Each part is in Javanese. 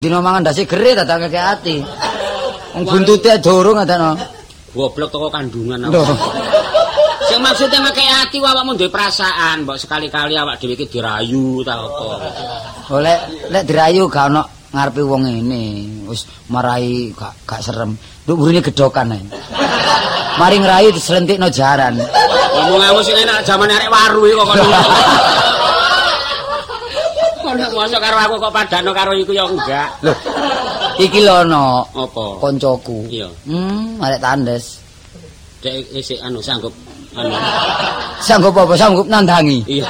Dino mangan ndase gere ta tak ati. Wong buntute dorong adano. Goblok toko kandungan aku. Sing maksude ngekek ati awakmu duwe perasaan, mbok sekali-kali awak dhewe iki dirayu ta apa. Oh lek dirayu gak ono ngarepe wong ngene. Wis marahi gak serem. Nduk burine gedokan ae. Mari ngrayu diselentikno jaran. Ngomong-ngomong sing enak jaman arek waru iki kok kono. Nek mosok karo aku kok padano karo iku ya enggak. Lho. Iki lho ono. Apa? Koncoku. Iya. Arek tandes. Dek isih sanggup Sanggup apa? Sanggup nandangi. Iya.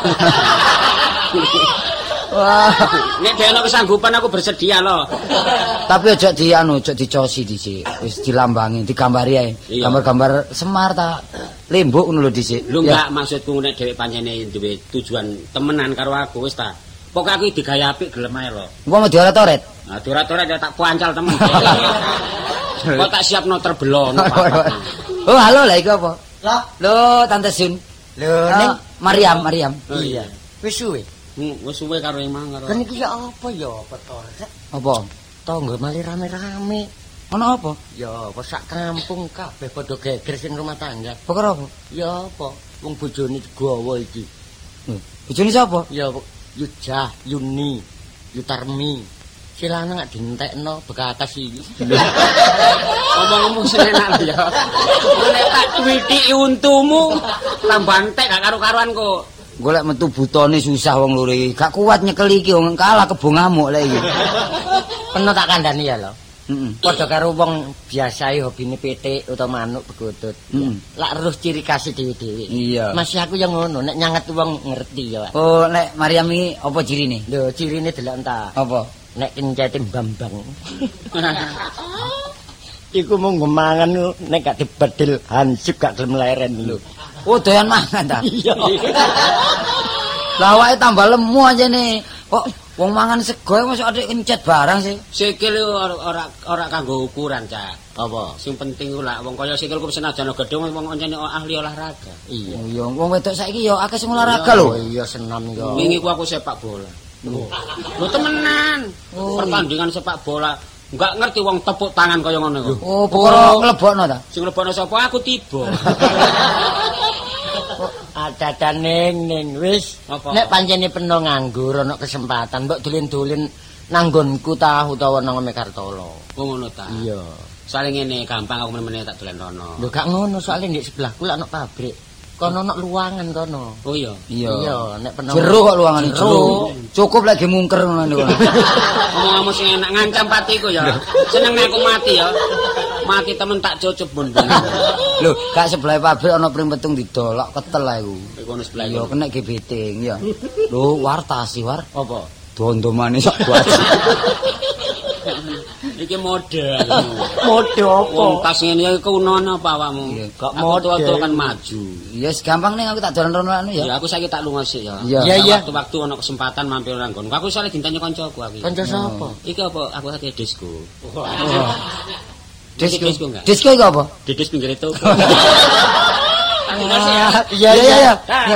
Wah, nek dhewe ana kesanggupan aku bersedia loh. Tapi aja dicosi dhisik. Wis dilambangi, digambari ae. Gambar-gambar Semar ta lembuk ngono lho dhisik. Lho enggak maksudku nek dhewe pancene duwe tujuan temenan karo aku wis ta. Pokoke aku digaya apik gelem ae lho. Engko mau dioret-oret. Nah, dioret-oret ya tak pancal temen. Kok tak siapno terbelono. Oh, halo lah iku apa? Loh, Tante Sun. Lho, ning Mariam. Oh, iya. Wis suwe. Wis suwe karo emang karo. Kan iki ya apa ya, Betor? Apa? Tangga mali rame-rame. Ono apa? Ya, apa sak kampung kabeh padha geger sing rumah tangga. Perkara apa? Ya apa? Wong bojone digawa iki. Bojone sapa? Ya Yujah, Yuni, Yutarmi. Silana gak dientekno bekatas iki. Ngomong-ngomong sing enak ya. Nek tak duwiti untumu tambah entek gak karo-karuan kok. Golek metu butone susah wong loro iki. Gak kuat nyekel iki wong kalah kebo ngamuk lek iki. Peno tak kandhani ya lho. Heeh. Padha karo wong biasae hobine pitik utawa manuk begodot. Lak terus ciri khas dhewe-dhewe. Iya. Masih aku yang ngono, nek nyanget wong ngerti ya, Pak. Oh, nek Mariam iki apa cirine? Lho, cirine delok entah. Apa? Nek kencete Bambang. Iku mung mangan nek gak dibedil hansip gak gelem leren lho. Oh, doyan mangan ta? Iya. Lah awake tambah lemu aja nih. Kok wong mangan sego mosok atik kencet barang sih. Sikil ora kanggo ukuran, Cak. Apa? Sing penting ku lak wong kaya sikilku senajan gedhe wong oncene ahli olahraga. Iya. Oh iya, wong wedok saiki ya akeh sing olahraga lho. Oh iya senam yo. Wingi ku aku sepak bola. Lho temenan. Pertandingan sepak bola. Enggak ngerti wong tepuk tangan kaya ngono kok. Oh, perkara nglebokno ta? Sing lebokno sapa aku tiba. Ada ning wis. Nek pancene peno nganggur ana kesempatan mbok dolen-dolen nanggonku ta utawa nang Mekartolo. Oh ngono ta. Iya. Soale ngene gampang aku meneh tak dolen rono. Lho gak ngono soalnya ndek sebelahku lak ana pabrik. Kono ana luangan kono. Oh iya. Iya, nek peno. Jero kok luangan jero. Cukup lagi mungker ngono niku. Ngomong-ngomong sing enak ngancam patiku ya. Seneng aku mati ya. Mati temen tak cucup bun. Lho, gak sebelah pabrik ana pring-petung didolak ketel ae ku. Iku ono sebelah Iya, kena gebeting ya. Lho, wartasi war. apa? Dondomane sak buat. Iki mode. Mode apa? Wong tas ngene iki kunoan apa awakmu? Gak mode tuwa kan maju. Yes, gampang nih aku tak dolan rono anu ya. Ya aku saiki tak lunga sik ya. Iya. Waktu-waktu ana kesempatan mampir nang nggonku. Aku soalnya ditanya kancaku aku. Kanca sapa? Iki apa? Aku lagi disco. Disco enggak? Disco iku apa? Didis pinggir itu. Iya.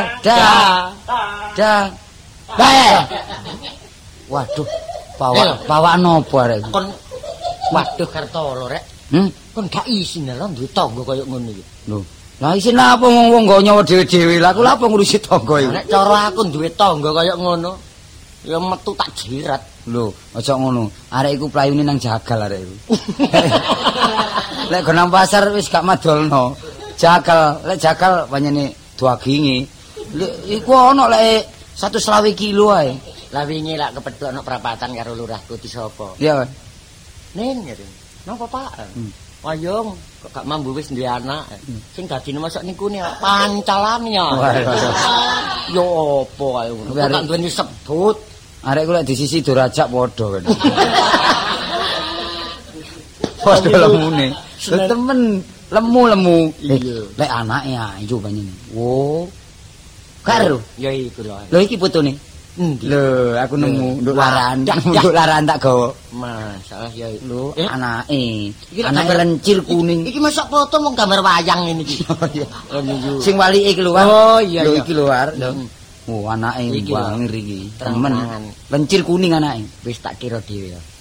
Dah. Bae. Waduh, bawa nopo arek. Kon waduh Kartolo rek. Kon gak isin lho duwe tangga kaya ngono iki. Lho, lah isin apa wong nggo nyawa dhewe-dhewe. Lah aku lha apa ngurusi tangga iki? Nek cara aku duwe tangga kaya ngono, ya metu tak jirat. Lho, aja ngono. Arek iku playune nang jagal arek iku. Lek go nang pasar wis gak madolno. Jagal, lek jagal pancene duaginge. Iku ana lek 120 kilo ae. Lah wingi lak kepethuk ana prapatan karo lurahku di sapa. Iya, Ning ngene. Napa Pak? Wayung kok gak mambu wis duwe anak. Sing dadine masak niku ne pancalan ya. Yo apa ae ngono. Kok gak duweni sebut. arek kula di sisi Dorajak padha kan. Padha lemune. Temen lemu-lemu. Lek anake ayu panjenengan. Oh. Karo. Ya iku lho. Lho iki fotone. Endi? Lho, aku nemu nduk laran. Nduk laran tak gawa. Masalah ya Lho, anake. Anake lencir kuning. Iki masak foto mung gambar wayang ngene iki. Sing walike keluar. Oh iya Lho iya. iki luar. Oh, anake Iki lho. bangir iki. Temen. Lencir kuning anake. Wis tak kira dhewe ya.